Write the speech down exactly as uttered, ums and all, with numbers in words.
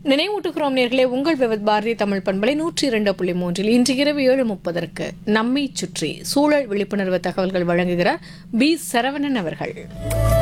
நினைவூட்டுகிறோம் நேர்களே, உங்கள் விவத் பாரதி தமிழ் பண்பலை நூற்றி இரண்டு புள்ளி மூன்றில் இன்று இரவு ஏழு முப்பதற்கு நம்மை சுற்றி சூழல் விழிப்புணர்வு தகவல்கள் வழங்குகிறார் பி சரவணன் அவர்கள்.